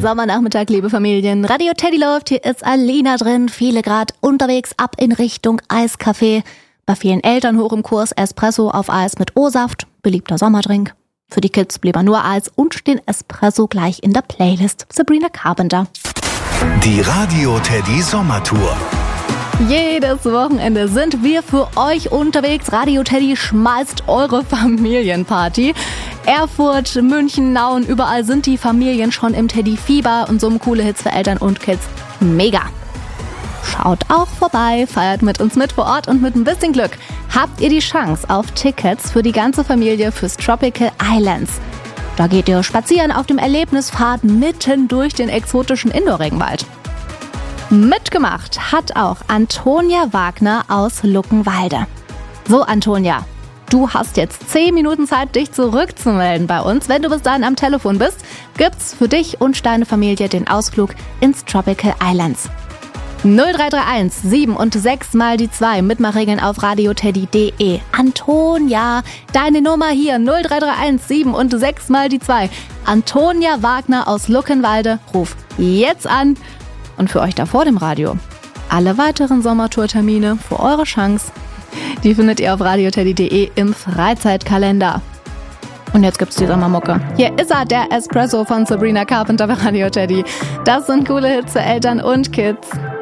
Sommernachmittag, liebe Familien. Radio Teddy läuft, hier ist Alina drin. Viele Grad unterwegs ab in Richtung Eiscafé. Bei vielen Eltern hoch im Kurs Espresso auf Eis mit O-Saft, beliebter Sommerdrink. Für die Kids blieb er nur Eis und den Espresso gleich in der Playlist. Sabrina Carpenter. Die Radio Teddy Sommertour. Jedes Wochenende sind wir für euch unterwegs. Radio Teddy schmeißt eure Familienparty. Erfurt, München, Nauen, überall sind die Familien schon im Teddy-Fieber und summen coole Hits für Eltern und Kids. Mega! Schaut auch vorbei, feiert mit uns mit vor Ort und mit ein bisschen Glück habt ihr die Chance auf Tickets für die ganze Familie fürs Tropical Islands. Da geht ihr spazieren auf dem Erlebnispfad mitten durch den exotischen Indoor-Regenwald. Mitgemacht hat auch Antonia Wagner aus Luckenwalde. So, Antonia, du hast jetzt 10 Minuten Zeit, dich zurückzumelden bei uns. Wenn du bis dahin am Telefon bist, gibt's für dich und deine Familie den Ausflug ins Tropical Islands. 0331 7 und 6 mal die 2. Mitmachregeln auf radioteddy.de. Antonia, deine Nummer hier 0331 7 und 6 mal die 2. Antonia Wagner aus Luckenwalde, ruf jetzt an. Und für euch da vor dem Radio, alle weiteren Sommertourtermine für eure Chance, die findet ihr auf radioteddy.de im Freizeitkalender. Und jetzt gibt's die Sommermucke. Hier ist er, der Espresso von Sabrina Carpenter bei Radio Teddy. Das sind coole Hits für Eltern und Kids.